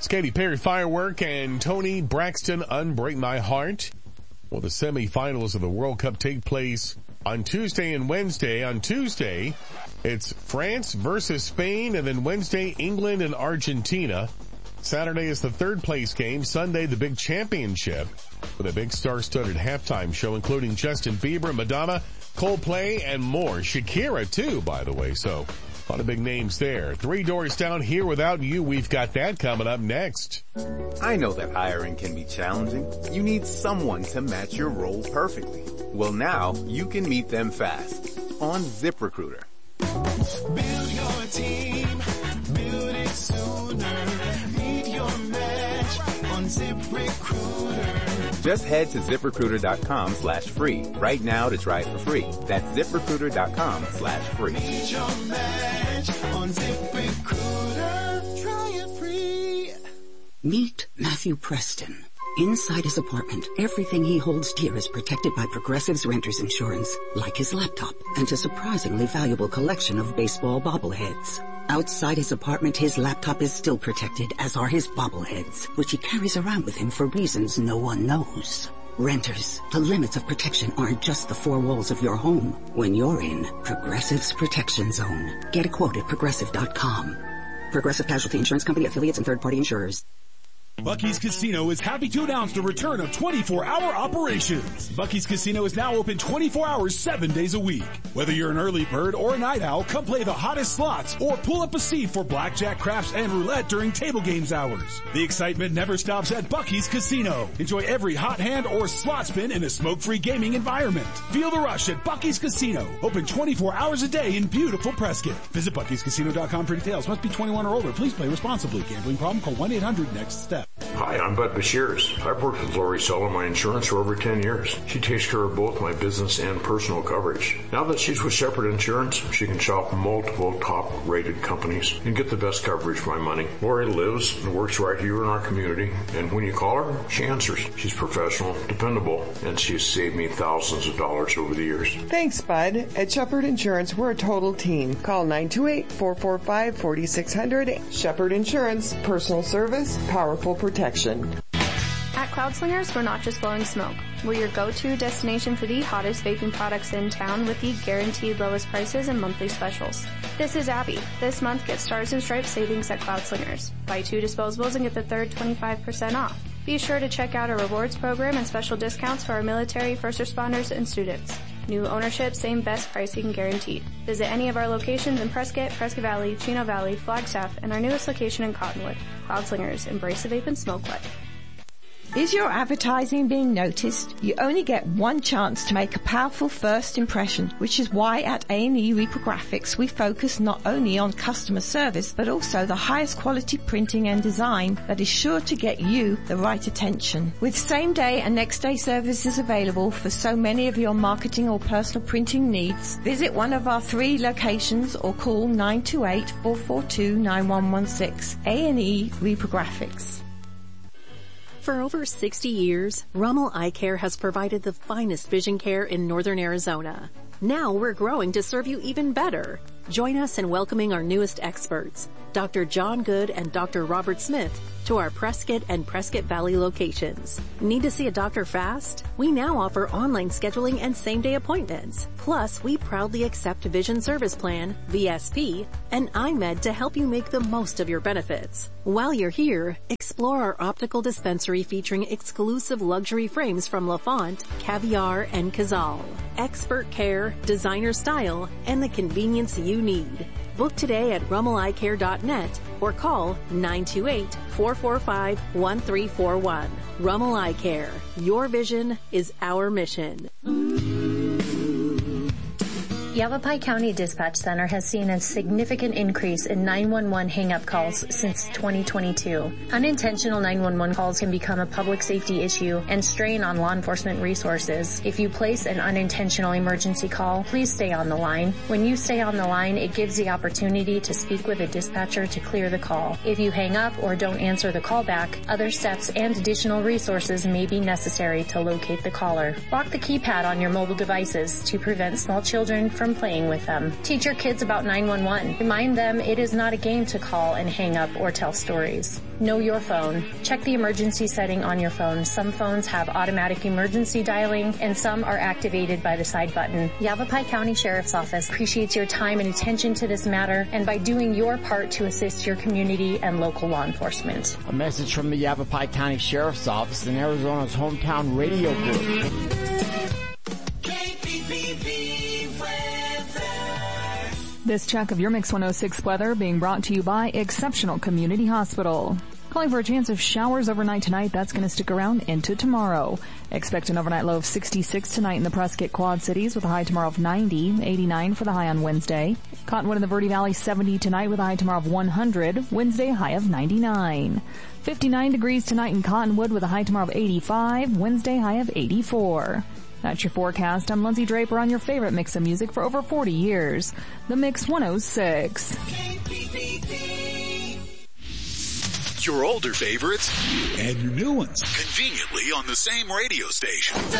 It's Katy Perry, Firework, and Toni Braxton, Unbreak My Heart. Well, the semifinals of the World Cup take place on Tuesday and Wednesday. On Tuesday, it's France versus Spain, and then Wednesday, England and Argentina. Saturday is the third place game. Sunday, the big championship with a big star-studded halftime show, including Justin Bieber, Madonna, Coldplay, and more. Shakira, too, by the way, so a lot of big names there. Three Doors Down, Here Without You. We've got that coming up next. I know that hiring can be challenging. You need someone to match your role perfectly. Well, now you can meet them fast on ZipRecruiter. Build your team, build it sooner. Meet your match on ZipRecruiter. Just head to ZipRecruiter.com/free right now to try it for free. That's ZipRecruiter.com/free. Meet your match on ZipRecruiter. Try it free. Meet Matthew Preston. Inside his apartment, everything he holds dear is protected by Progressive's renter's insurance, like his laptop and a surprisingly valuable collection of baseball bobbleheads. Outside his apartment, his laptop is still protected, as are his bobbleheads, which he carries around with him for reasons no one knows. Renters, the limits of protection aren't just the four walls of your home. When you're in Progressive's Protection Zone, get a quote at Progressive.com. Progressive Casualty Insurance Company, affiliates, and third-party insurers. Buc-ee's Casino is happy to announce the return of 24-hour operations. Buc-ee's Casino is now open 24 hours, 7 days a week. Whether you're an early bird or a night owl, come play the hottest slots or pull up a seat for blackjack, craps, and roulette during table games hours. The excitement never stops at Buc-ee's Casino. Enjoy every hot hand or slot spin in a smoke-free gaming environment. Feel the rush at Buc-ee's Casino. Open 24 hours a day in beautiful Prescott. Visit Buc-ee'sCasino.com for details. Must be 21 or older. Please play responsibly. Gambling problem? Call 1-800-NEXT-STEP. Hi, I'm Bud Bashirs. I've worked with Lori Sell on my insurance for over 10 years. She takes care of both my business and personal coverage. Now that she's with Shepherd Insurance, she can shop multiple top-rated companies and get the best coverage for my money. Lori lives and works right here in our community, and when you call her, she answers. She's professional, dependable, and she's saved me thousands of dollars over the years. Thanks, Bud. At Shepherd Insurance, we're a total team. Call 928-445-4600. Shepherd Insurance, personal service, powerful protection. At Cloud Slingers, we're not just blowing smoke. We're your go-to destination for the hottest vaping products in town with the guaranteed lowest prices and monthly specials. This is Abby. This month, get Stars and Stripes savings at Cloud Slingers. Buy 2 disposables and get the third 25% off. Be sure to check out our rewards program and special discounts for our military, first responders, and students. New ownership, same best pricing guaranteed. Visit any of our locations in Prescott, Prescott Valley, Chino Valley, Flagstaff, and our newest location in Cottonwood. Cloud Slingers, embrace the vape and smoke life. Is your advertising being noticed? You only get one chance to make a powerful first impression, which is why at A&E Reprographics we focus not only on customer service, but also the highest quality printing and design that is sure to get you the right attention. With same day and next day services available for so many of your marketing or personal printing needs, visit one of our 3 locations or call 928-442-9116. A&E Reprographics. For over 60 years, Rummel Eye Care has provided the finest vision care in northern Arizona. Now we're growing to serve you even better. Join us in welcoming our newest experts, Dr. John Good and Dr. Robert Smith, to our Prescott and Prescott Valley locations. Need to see a doctor fast? We now offer online scheduling and same-day appointments. Plus, we proudly accept Vision Service Plan, VSP, and iMed to help you make the most of your benefits. While you're here, explore our optical dispensary featuring exclusive luxury frames from LaFont, Caviar, and Cazal. Expert care, designer style, and the convenience you need. Book today at rummeleyecare.net or call 928-445-1341. Rummel Eye Care. Your vision is our mission. Yavapai County Dispatch Center has seen a significant increase in 911 hang-up calls since 2022. Unintentional 911 calls can become a public safety issue and strain on law enforcement resources. If you place an unintentional emergency call, please stay on the line. When you stay on the line, it gives the opportunity to speak with a dispatcher to clear the call. If you hang up or don't answer the call back, other steps and additional resources may be necessary to locate the caller. Lock the keypad on your mobile devices to prevent small children from from playing with them. Teach your kids about 911. Remind them it is not a game to call and hang up or tell stories. Know your phone. Check the emergency setting on your phone. Some phones have automatic emergency dialing and some are activated by the side button. Yavapai County Sheriff's Office appreciates your time and attention to this matter and by doing your part to assist your community and local law enforcement. A message from the Yavapai County Sheriff's Office and Arizona's hometown radio group. This check of your Mix 106 weather being brought to you by Exceptional Community Hospital. Calling for a chance of showers overnight tonight. That's going to stick around into tomorrow. Expect an overnight low of 66 tonight in the Prescott Quad Cities with a high tomorrow of 90, 89 for the high on Wednesday. Cottonwood in the Verde Valley 70 tonight with a high tomorrow of 100, Wednesday high of 99. 59 degrees tonight in Cottonwood with a high tomorrow of 85, Wednesday high of 84. That's your forecast. I'm Lindsay Draper on your favorite mix of music for over 40 years. The Mix 106. Your older favorites and your new ones conveniently on the same radio station.